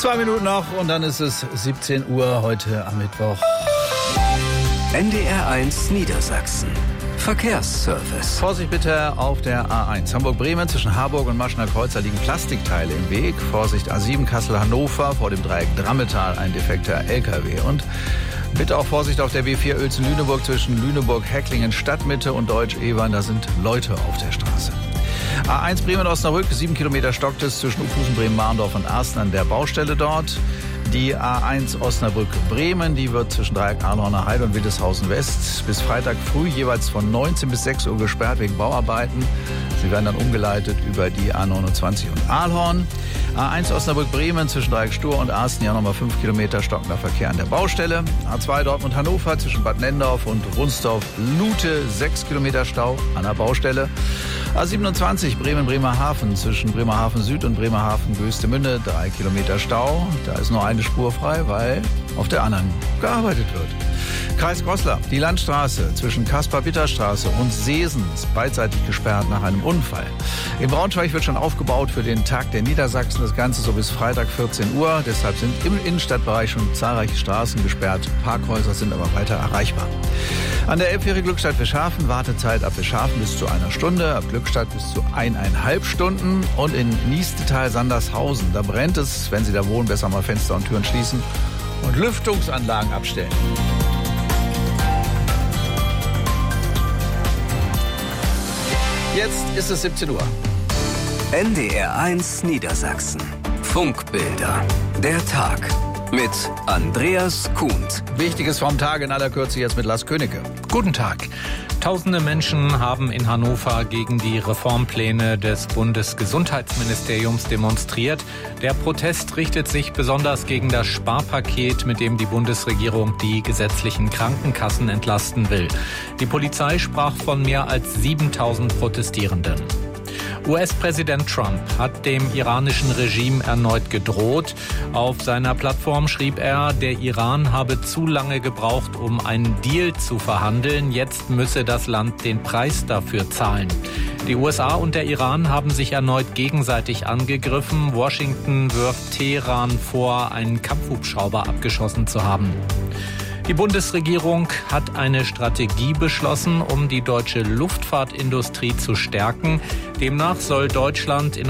2 Minuten noch und dann ist es 17 Uhr heute am Mittwoch. NDR1 Niedersachsen. Verkehrsservice. Vorsicht bitte auf der A1. Hamburg-Bremen zwischen Harburg und Maschener Kreuzer liegen Plastikteile im Weg. Vorsicht A7 Kassel-Hannover vor dem Dreieck Drammetal ein defekter LKW. Und bitte auch Vorsicht auf der B4 Uelzen-Lüneburg zwischen Lüneburg-Hecklingen Stadtmitte und Deutsch-Evern. Da sind Leute auf der Straße. A1 Bremen-Osnabrück, 7 Kilometer Stocktes zwischen Ufhusen, Bremen-Marndorf und Arsten an der Baustelle dort. Die A1 Osnabrück-Bremen, die wird zwischen Dreieck Arnhorner Heide und Wildeshausen West bis Freitag früh jeweils von 19 bis 6 Uhr gesperrt wegen Bauarbeiten. Sie werden dann umgeleitet über die A29 und Aalhorn. A1 Osnabrück-Bremen zwischen Dreieck Stur und Arsten, ja nochmal 5 Kilometer stockender Verkehr an der Baustelle. A2 Dortmund-Hannover zwischen Bad Nendorf und Runsdorf-Lute, 6 Kilometer Stau an der Baustelle. A27 Bremen-Bremerhaven zwischen Bremerhaven Süd und Bremerhaven-Göstemünde, 3 Kilometer Stau. Da ist nur eine Spur frei, weil auf der anderen gearbeitet wird. Kreis Goslar, die Landstraße zwischen Kaspar-Bitter-Straße und Seesen ist beidseitig gesperrt nach einem Unfall. In Braunschweig wird schon aufgebaut für den Tag der Niedersachsen. Das Ganze so bis Freitag 14 Uhr. Deshalb sind im Innenstadtbereich schon zahlreiche Straßen gesperrt. Parkhäuser sind aber weiter erreichbar. An der Elbfähre Glückstadt-Fischhafen Wartezeit ab Fischhafen bis zu 1 Stunde, ab Glückstadt bis zu 1,5 Stunden. Und in Niestetal-Sandershausen, da brennt es. Wenn Sie da wohnen, besser mal Fenster und Türen schließen und Lüftungsanlagen abstellen. Jetzt ist es 17 Uhr. NDR1 Niedersachsen. Funkbilder. Der Tag. Mit Andreas Kuhnt. Wichtiges vom Tag in aller Kürze jetzt mit Lars Königke. Guten Tag. Tausende Menschen haben in Hannover gegen die Reformpläne des Bundesgesundheitsministeriums demonstriert. Der Protest richtet sich besonders gegen das Sparpaket, mit dem die Bundesregierung die gesetzlichen Krankenkassen entlasten will. Die Polizei sprach von mehr als 7.000 Protestierenden. US-Präsident Trump hat dem iranischen Regime erneut gedroht. Auf seiner Plattform schrieb er, der Iran habe zu lange gebraucht, um einen Deal zu verhandeln. Jetzt müsse das Land den Preis dafür zahlen. Die USA und der Iran haben sich erneut gegenseitig angegriffen. Washington wirft Teheran vor, einen Kampfhubschrauber abgeschossen zu haben. Die Bundesregierung hat eine Strategie beschlossen, um die deutsche Luftfahrtindustrie zu stärken. Demnach soll Deutschland in